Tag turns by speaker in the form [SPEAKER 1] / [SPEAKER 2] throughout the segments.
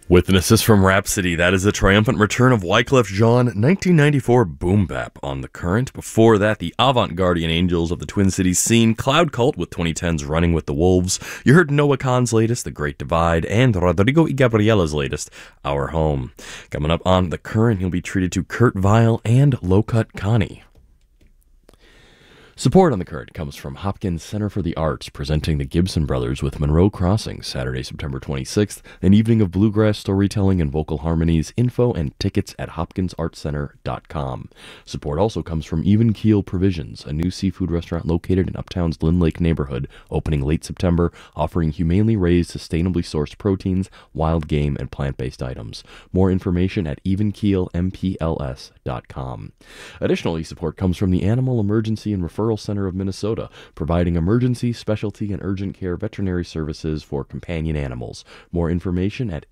[SPEAKER 1] With an assist from Rhapsody, that is the triumphant return of Wyclef Jean, 1994 boom bap on The Current. Before that, the avant-guardian angels of the Twin Cities scene, Cloud Cult with 2010's Running with the Wolves. You heard Noah Kahan's latest, The Great Divide, and Rodrigo y Gabriela's latest, Our Home. Coming up on The Current, you'll be treated to Kurt Vile and Low Cut Connie. Support on The Current comes from Hopkins Center for the Arts, presenting the Gibson Brothers with Monroe Crossing, Saturday, September 26th, an evening of bluegrass storytelling and vocal harmonies. Info and tickets at hopkinsartscenter.com. Support also comes from Even Keel Provisions, a new seafood restaurant located in Uptown's Lynn Lake neighborhood, opening late September, offering humanely raised, sustainably sourced proteins, wild game, and plant-based items. More information at evenkeelmpls.com. Additionally, support comes from the Animal Emergency and Referral Center of Minnesota, providing emergency, specialty, and urgent care veterinary services for companion animals. More information at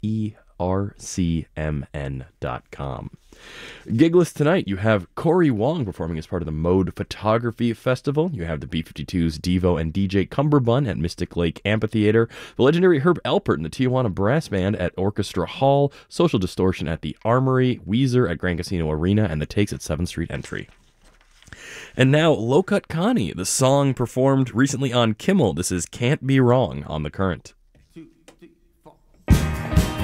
[SPEAKER 1] aercmn.com. Gigless tonight, you have Corey Wong performing as part of the Mode Photography Festival. You have the B-52s Devo and DJ Cumberbun at Mystic Lake Amphitheater. The legendary Herb Alpert and the Tijuana Brass Band at Orchestra Hall. Social Distortion at the Armory. Weezer at Grand Casino Arena, and The Takes at 7th Street Entry. And now, Low Cut Connie, the song performed recently on Kimmel. This is Can't Be Wrong on The Current.